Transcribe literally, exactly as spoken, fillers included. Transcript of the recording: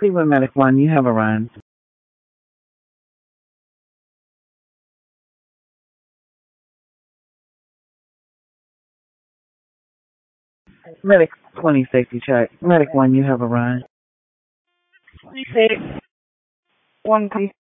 Cleveland Medic One, you have a run. Medic twenty safety check. Medic One, you have a run. twenty-six, one,